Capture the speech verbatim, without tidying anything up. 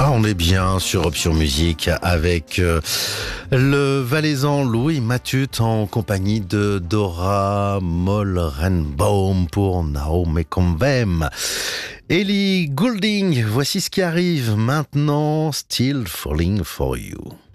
Ah, on est bien sur Option Musique avec euh, le Valaisan Louis Matut en compagnie de Dora Mollrenbaum pour Naomi Convem. Ellie Goulding, voici ce qui arrive maintenant, Still Falling for You.